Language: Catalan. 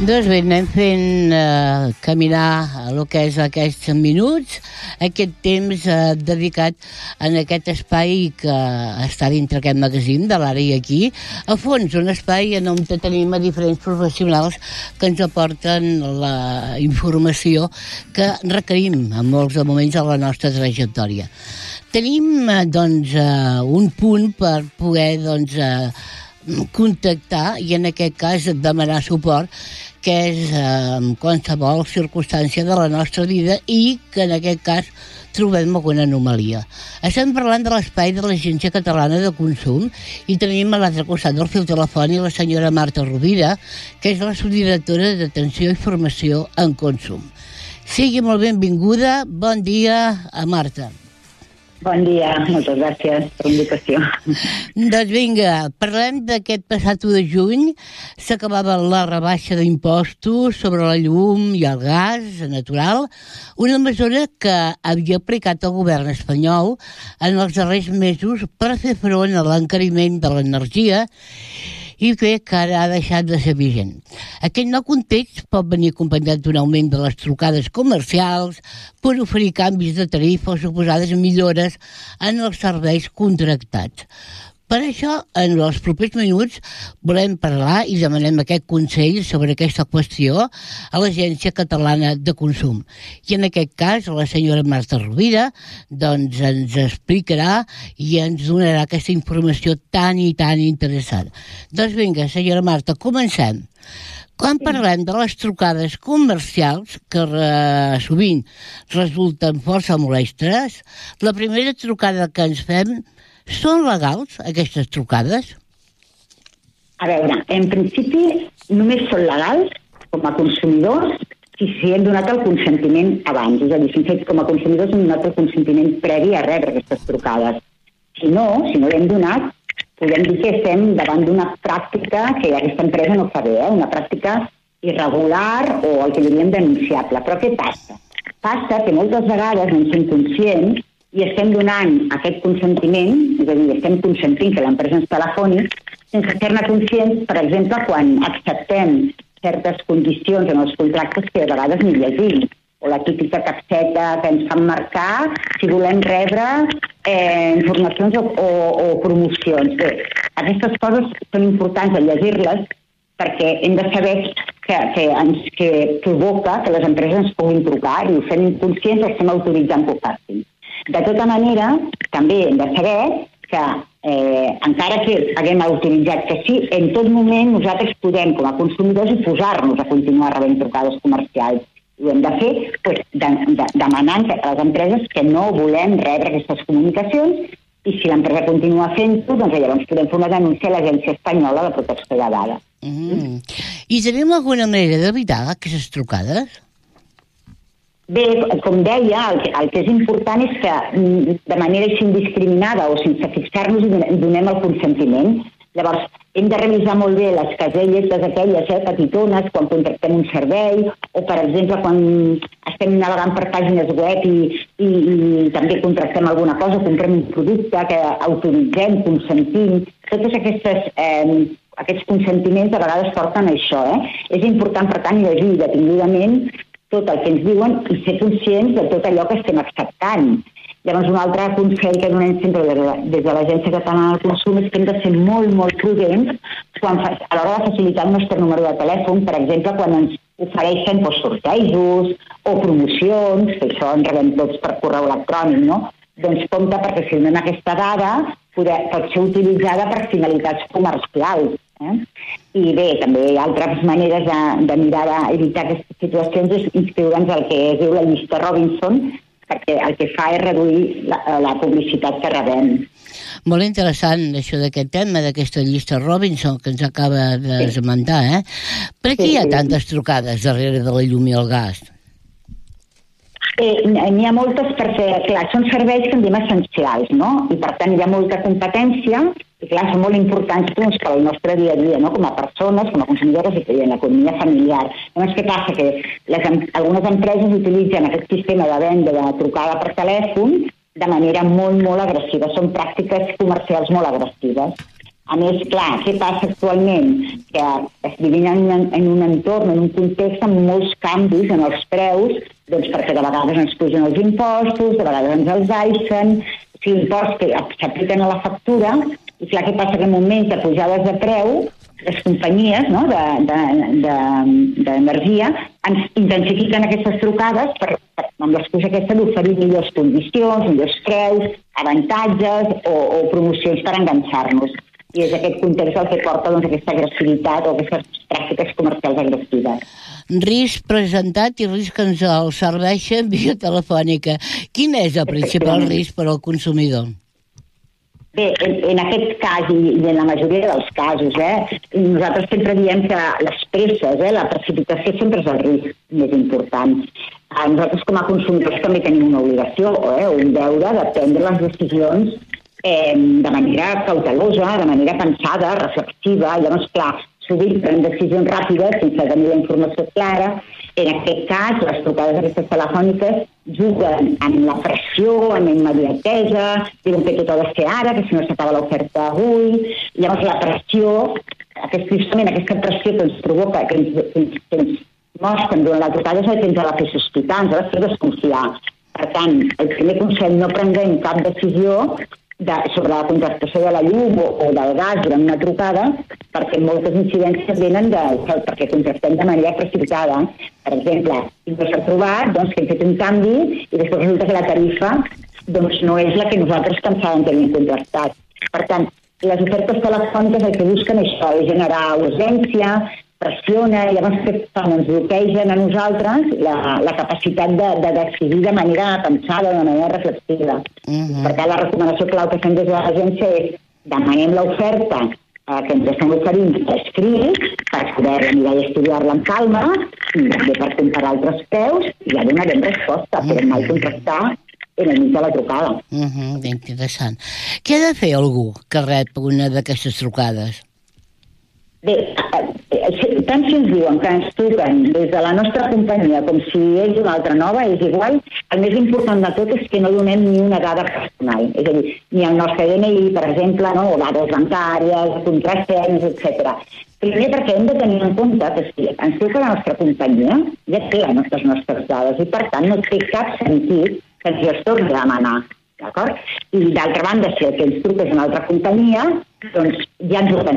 Doncs bé, anem fent caminar el que és aquests minuts, aquest temps dedicat en aquest espai que està dintre aquest magazín de l'Ara i Aquí. A fons, un espai on tenim a diferents professionals que ens aporten la informació que requerim en molts moments de la nostra trajectòria. Tenim, doncs, un punt per poder, doncs, contactar i en aquest cas demanar suport, que és en qualsevol circumstància de la nostra vida i que en aquest cas trobem alguna anomalia. Estem parlant de l'espai de l'Agència Catalana de Consum i tenim a l'altre costat del fil telefònic la senyora Marta Rovira, que és la subdirectora d'Atenció i Formació en Consum. Sigui molt benvinguda. Bon dia a Marta. Bon dia, moltes gràcies per l'invitació. Doncs vinga, parlem d'aquest passat 1 de juny. S'acabava la rebaixa d'impostos sobre la llum i el gas natural, una mesura que havia aplicat el govern espanyol en els darrers mesos per fer front a l'encariment de l'energia i bé, que ara ha deixat de ser vigent. Aquest nou context pot venir acompanyat d'un augment de les trucades comercials per oferir canvis de tarifa o suposades millores en els serveis contractats. Per això, en els propers minuts, volem parlar i demanem aquest consell sobre aquesta qüestió a l'Agència Catalana de Consum. I en aquest cas, la senyora Marta Rovira doncs, ens explicarà i ens donarà aquesta informació tan i tan interessant. Doncs vinga, senyora Marta, comencem. Quan parlem de les trucades comercials, que sovint resulten força molestes, la primera trucada que ens fem, són legals, aquestes trucades? A veure, en principi només són legals com a consumidors si hem donat el consentiment abans. És a dir, si com a consumidors hem donat el consentiment previ a rebre aquestes trucades. Si no l'hem donat, podem dir que estem davant d'una pràctica que aquesta empresa no fa bé, una pràctica irregular o el que diríem denunciable. Però què passa? Passa que moltes vegades no en som conscients i estem donant aquest consentiment, és a dir, estem consentint que l'empresa ens telefoni, sense ser-ne conscients, per exemple, quan acceptem certes condicions en els contractes que a vegades ni llegim, o la típica capseta que ens fan marcar si volem rebre informacions o promocions. Bé, aquestes coses són importants de llegir-les perquè hem de saber que provoca que les empreses ens puguin trucar i ho fem inconscients o estem autoritzant que ho facin. De tota manera, també hem de saber que encara que haguem autoritzat que sí, en tot moment nosaltres podem, com a consumidors, posar-nos a continuar rebent trucades comercials. I ho hem de fer demanant a les empreses que no volem rebre aquestes comunicacions i si l'empresa continua fent-ho, doncs llavors podem fer una denúncia a l'Agència Espanyola de Protecció de Dades. I tenim alguna manera d'evitar aquestes trucades? Bé, com deia, el que és important és que de manera indiscriminada o sense fixar-nos donem el consentiment. Llavors, hem de revisar molt bé les caselles aquelles petitones quan contractem un servei o, per exemple, quan estem navegant per pàgines web i també contractem alguna cosa, comprem un producte que autoritzem, consentim. Totes aquests consentiments a vegades porten a això. És important, per tant, llegir detingudament tot el que ens diuen i ser conscients de tot allò que estem acceptant. Llavors, un altre consell que donem sempre des de l'Agència Catalana de Consum és que hem de ser molt, molt prudents a l'hora de facilitar el nostre número de telèfon, per exemple, quan ens ofereixen sortejos o promocions, que això en rebem tots per correu electrònic, no? Doncs compte, perquè si donem aquesta dada pot ser utilitzada per finalitats comercials. I bé, també hi ha altres maneres de mirar d'evitar aquestes situacions és inscriure'ns al que es diu la llista Robinson, perquè el que fa és reduir la publicitat que rebem. Molt interessant això d'aquest tema, d'aquesta llista Robinson que ens acaba d'esmentar, Per què hi ha tantes trucades darrere de la llum i el gas? N'hi ha moltes perquè, clar, són serveis que en diem essencials, no? I per tant hi ha molta competència i clar, són molt importants doncs, per al nostre dia a dia, no? Com a persones, com a consumidores i en l'economia familiar. Llavors, què passa? Que algunes empreses utilitzen aquest sistema de venda de trucada per telèfon de manera molt, molt agressiva. Són pràctiques comercials molt agressives. A més, clar, què passa actualment? Que es vivim en un entorn, en un context amb molts canvis en els preus, doncs perquè de vegades ens pugen els impostos, de vegades ens els baixen, o sigui, imposts que s'apliquen a la factura, i clar, què passa? Que en moments de pujades de preu, les companyies, no, d'energia ens intensifiquen aquestes trucades amb l'excusa aquesta d'oferir millors condicions, millors preus, avantatges o promocions per enganxar-nos. I és aquest context el que porta doncs, aquesta agressivitat o aquestes pràctiques comercials agressives. Risc presentat i risc que ens el serveixen via telefònica. Quin és el principal risc per al consumidor? Bé, en aquest cas i en la majoria dels casos, nosaltres sempre diem que les presses, la precipitació sempre és el risc més important. Nosaltres com a consumidors també tenim una obligació o un deure de prendre les decisions de manera cautelosa, de manera pensada, reflexiva. Llavors, clar, sovint prenen decisions ràpides sense tenir la informació clara. En aquest cas, les trucades aquestes telefòniques juguen amb la pressió, amb la immediatesa, diuen que tot ha de ser ara, que si no s'acaba l'oferta avui. Llavors, la pressió, justament aquesta pressió que ens provoca, que ens mostren durant la trucada és el que ens ha de fer sospitar, ens ha de fer desconfiar. Per tant, el primer consell, no prenguem cap decisió sobre la contractació de la llum o del gas durant una trucada, perquè moltes incidències venen perquè contractem de manera precipitada. Per exemple, si no s'ha trobat, doncs, que hem fet un canvi i després resulta que la tarifa doncs, no és la que nosaltres pensàvem que havíem contractat. Per tant, les ofertes telefòniques el que busquen això és generar urgència, pressiona, i llavors ens bloquegen a nosaltres la capacitat de decidir de manera pensada, de manera reflexiva. Per tant, la recomanació clau que fem des de l'agència és demanem l'oferta que ens estan oferint per escrit, per poder-la mirar i estudiar-la amb calma, i també per comparar altres preus, i ja donarem resposta, però mai contractar en el mig de la trucada. Interessant. Què ha de fer algú que rep una d'aquestes trucades? Bé, tant si ens diuen que ens truquen des de la nostra companyia com si és una altra nova, és igual. El més important de tot és que no donem ni una dada personal, és a dir, ni el nostre DNI, per exemple, o dades bancàries, contractes, etc. Primer perquè hem de tenir en compte que si ens truca la nostra companyia, ja té les nostres dades i per tant no té cap sentit que ens les torni a demanar. D'acord? I d'altra banda, si el que ens truca és una altra companyia, doncs ja ens ho